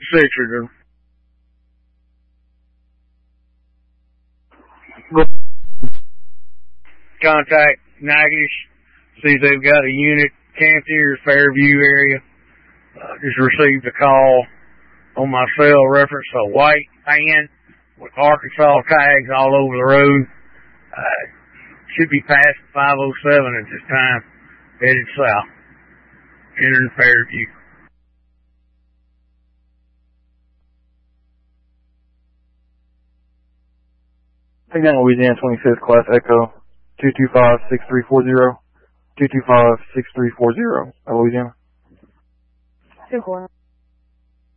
6er. Contact Natchitoches, see if they've got a unit, Cantier, Fairview area. Just received a call on my cell reference a white van with Arkansas tags all over the road. Should be past 507 at this time, headed south, entering Fairview. Take down Louisiana 25th, Class Echo, 225-6340, 225-6340, Louisiana. 2-4.